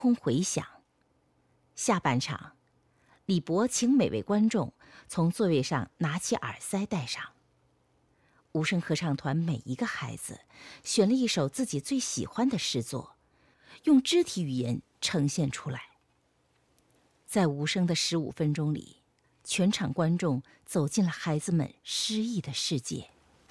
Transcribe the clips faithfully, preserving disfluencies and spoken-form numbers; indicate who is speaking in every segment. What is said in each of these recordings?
Speaker 1: 空回响。下半场，李博请每位观众从座位上拿起耳塞戴上。无声合唱团每一个孩子选了一首自己最喜欢的诗作，用肢体语言呈现出来。在无声的十五分钟里，全场观众走进了孩子们诗意的世界。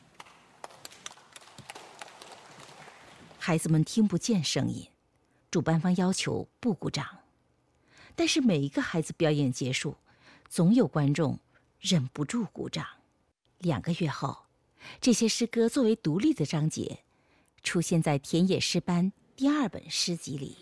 Speaker 1: 孩子们听不见声音，主办方要求不鼓掌。但是每一个孩子表演结束，总有观众忍不住鼓掌。两个月后，这些诗歌作为独立的章节，出现在田野诗班第二本诗集里。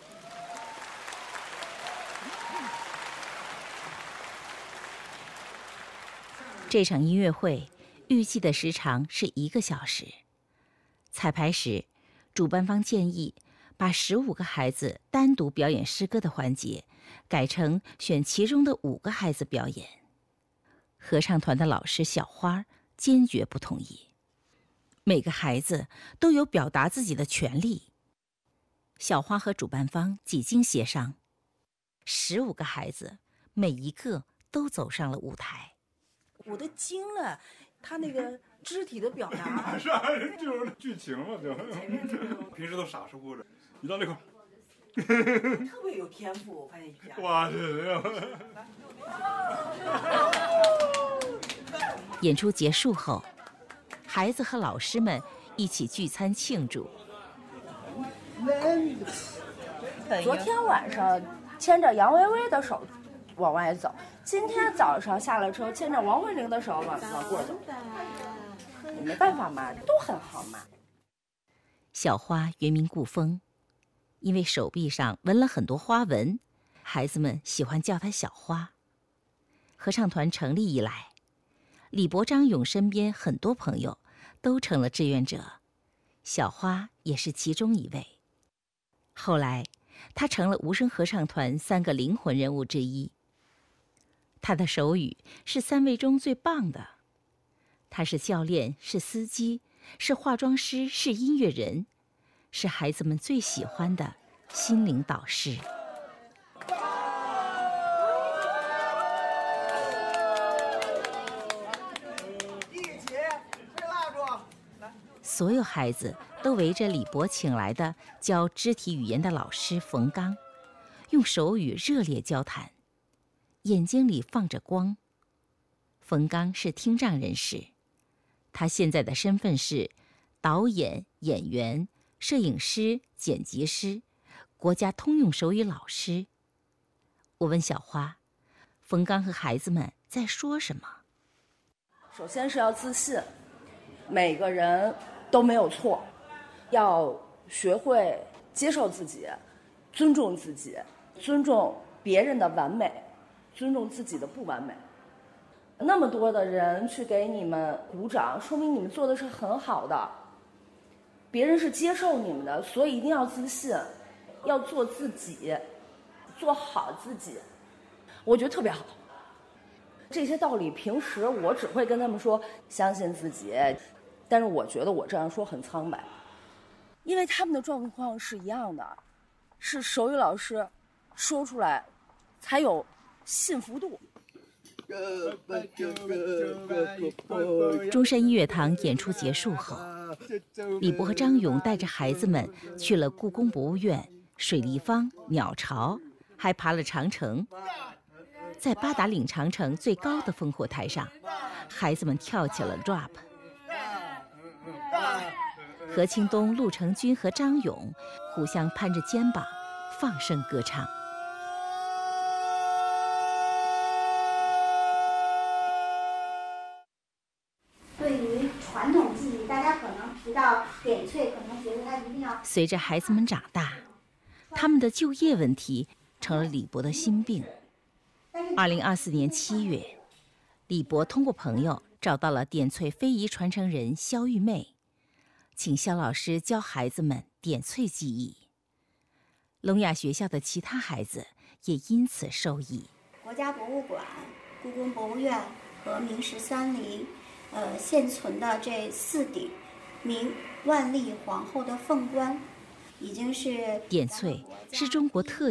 Speaker 1: 这场音乐会预计的时长是一个小时。彩排时，主办方建议把十五个孩子单独表演诗歌的环节改成选其中的五个孩子表演。合唱团的老师小花坚决不同意。每个孩子都有表达自己的权利。小花和主办方几经协商，十五个孩子每一个都走上了舞台。
Speaker 2: 我都惊了，他那个肢体的表达，
Speaker 3: 是啊，就是剧情了就。平时都傻乎乎的，一到那块，
Speaker 2: 特别有天赋，我发现一下。
Speaker 3: 哇，这样。
Speaker 1: 演出结束后，孩子和老师们一起聚餐庆祝。
Speaker 4: 昨天晚上牵着杨薇薇的手往外走，今天早上下了车牵着王慧玲的手往往过走。没办法嘛，都很好嘛。
Speaker 1: 小花原名顾风，因为手臂上纹了很多花纹，孩子们喜欢叫她小花。合唱团成立以来，李博、张勇身边很多朋友都成了志愿者，小花也是其中一位。后来，她成了无声合唱团三个灵魂人物之一。她的手语是三位中最棒的。她是教练，是司机，是化妆师，是音乐人，是孩子们最喜欢的心灵导师。所有孩子都围着李博请来的教肢体语言的老师冯刚，用手语热烈交谈，眼睛里放着光。冯刚是听障人士，他现在的身份是导演、演员、摄影师、剪辑师、国家通用手语老师。我问小花，冯刚和孩子们在说什么？
Speaker 4: 首先是要自信，每个人都没有错，要学会接受自己，尊重自己，尊重别人的完美，尊重自己的不完美。那么多的人去给你们鼓掌，说明你们做的是很好的，别人是接受你们的，所以一定要自信，要做自己，做好自己，我觉得特别好。这些道理平时我只会跟他们说相信自己，但是我觉得我这样说很苍白，因为他们的状况是一样的，是手语老师说出来才有信服度。
Speaker 1: 中山音乐堂演出结束后，李博和张勇带着孩子们去了故宫博物院、水立方、鸟巢，还爬了长城。在八达岭长城最高的烽火台上，孩子们跳起了 rap。何庆东、陆成军和张勇互相攀着肩膀，放声歌唱。
Speaker 5: 对于传统技艺，大家可能提到点翠，可能觉得它一定要。
Speaker 1: 随着孩子们长大，他们的就业问题成了李博的心病。二零二四年七月，李博通过朋友找到了点翠非遗传承人肖玉妹，请肖老师教孩子们点翠技艺。聋哑学校的其他孩子也因此受益。
Speaker 5: 国家博物馆、故宫博物院和明十三陵，呃，现存的这四顶明万历皇后的凤冠， 已经是
Speaker 1: 点翠是中国特